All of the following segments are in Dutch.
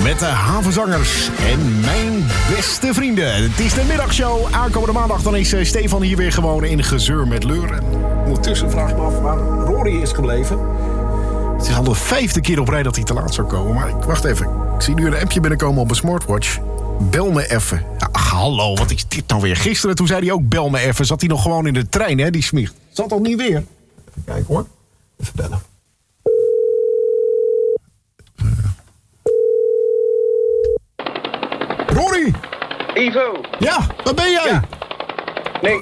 met de havenzangers en mijn beste vrienden. Het is de middagshow. Aankomende maandag dan is Stefan hier weer gewoon in gezeur met leur. En ondertussen vraag ik me af waar Rory is gebleven. Het is al de 5e keer op rij dat hij te laat zou komen. Maar wacht even. Ik zie nu een appje binnenkomen op mijn smartwatch. Bel me even. Ach, hallo, wat is dit nou weer? Gisteren, toen zei hij ook bel me even. Zat hij nog gewoon in de trein, hè, die smicht. Zat al niet weer. Even kijken, hoor. Even bellen. Rory! Ivo! Ja, waar ben jij? Ja. Nee,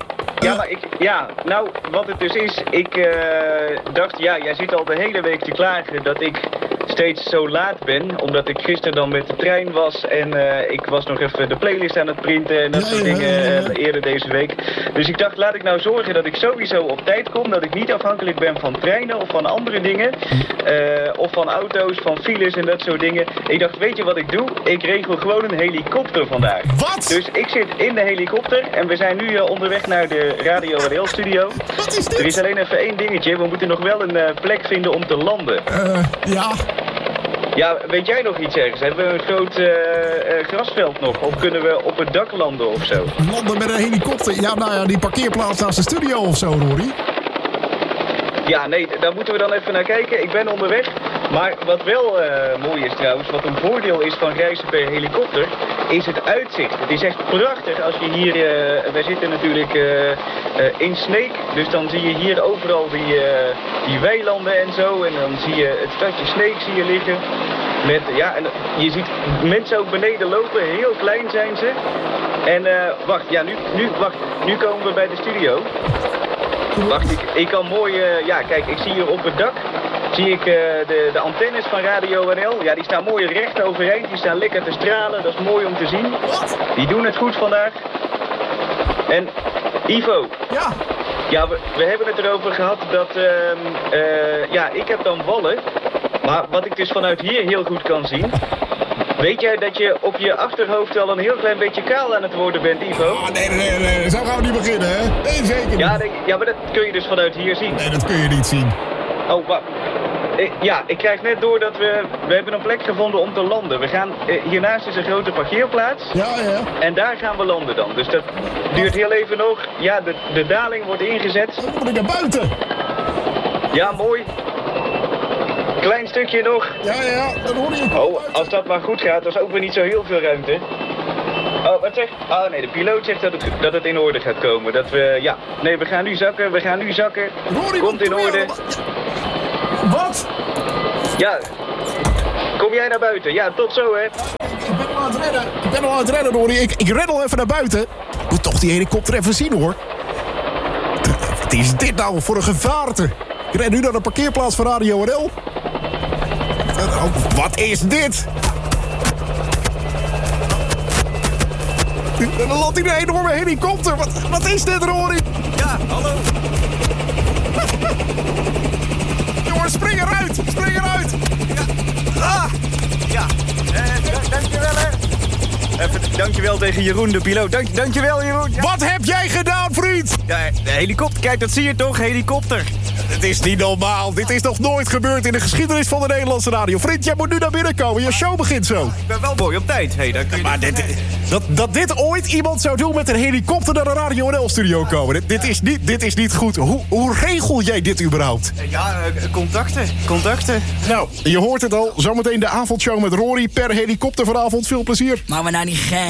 nou, wat het dus is, ik dacht, jij zit al de hele week te klagen dat ik steeds zo laat ben, omdat ik gisteren dan met de trein was en ik was nog even de playlist aan het printen en dat soort dingen eerder deze week. Dus ik dacht, laat ik nou zorgen dat ik sowieso op tijd kom, dat ik niet afhankelijk ben van treinen of van andere dingen, of van auto's, van files en dat soort dingen. Ik dacht, weet je wat ik doe? Ik regel gewoon een helikopter vandaag. Wat? Dus ik zit in de helikopter en we zijn nu onderweg naar de Radio RL studio. Wat is dit? Er is alleen even één dingetje, we moeten nog wel een plek vinden om te landen. Ja. Ja, weet jij nog iets ergens? Hebben we een groot grasveld nog? Of kunnen we op het dak landen of zo? Landen met een helikopter. Ja, nou ja, die parkeerplaats naast de studio of zo, Rory. Ja, nee, daar moeten we dan even naar kijken. Ik ben onderweg. Maar wat wel mooi is trouwens, wat een voordeel is van reizen per helikopter, is het uitzicht. Het is echt prachtig als je hier, wij zitten natuurlijk in Sneek, dus dan zie je hier overal die weilanden en zo. En dan zie je het stadje Sneek zie je liggen. En je ziet mensen ook beneden lopen, heel klein zijn ze. En nu komen we bij de studio. Wacht, ik kan mooi, kijk, ik zie hier op het dak, zie ik de antennes van Radio NL. Ja, die staan mooi recht overeind, die staan lekker te stralen, dat is mooi om te zien. Wat? Die doen het goed vandaag. En Ivo. Ja. Ja, we hebben het erover gehad dat, ik heb dan wallen, maar wat ik dus vanuit hier heel goed kan zien. Weet jij dat je op je achterhoofd al een heel klein beetje kaal aan het worden bent, Ivo? Oh, nee, zo gaan we niet beginnen, hè? Nee, zeker niet. Ja, maar dat kun je dus vanuit hier zien. Nee, dat kun je niet zien. Oh, wacht. Ik krijg net door dat we hebben een plek gevonden om te landen. We gaan, hiernaast is een grote parkeerplaats. Ja. En daar gaan we landen dan. Dus dat duurt heel even nog. Ja, de daling wordt ingezet. Dan moet ik naar buiten. Ja, mooi. Klein stukje nog. Ja, dan hoor je. Oh, als dat maar goed gaat, dat is ook weer niet zo heel veel ruimte. Oh, wat zegt? Ah, nee, de piloot zegt dat het in orde gaat komen. We gaan nu zakken. Rory, komt in orde. Wat? Ja. Kom jij naar buiten? Ja, tot zo, hè. Ik ben al aan het redden, Rory. Ik ren al even naar buiten. Moet toch die helikopter even zien, hoor. Wat is dit nou voor een gevaarte? Ik ren nu naar de parkeerplaats van Radio RL. Wat is dit? En dan landt hij een enorme helikopter. Wat is dit, Rory? Ja, hallo. Jongens, spring eruit! Ja. Dankjewel, hè. Even dankjewel tegen Jeroen, de piloot. Dankjewel, Jeroen. Ja. Wat heb jij gedaan, vriend? Ja, de helikopter, kijk, dat zie je toch, helikopter. Het is niet normaal. Dit is nog nooit gebeurd in de geschiedenis van de Nederlandse radio. Vriend, jij moet nu naar binnen komen. Je show begint zo. Ik ben wel mooi op tijd. Hey, Maar dat dit ooit iemand zou doen met een helikopter naar de Radio NL-studio komen. Dit is niet goed. Hoe regel jij dit überhaupt? Ja, contacten. Nou, je hoort het al. Zometeen de avondshow met Rory per helikopter vanavond. Veel plezier. Maar we nou niet gek.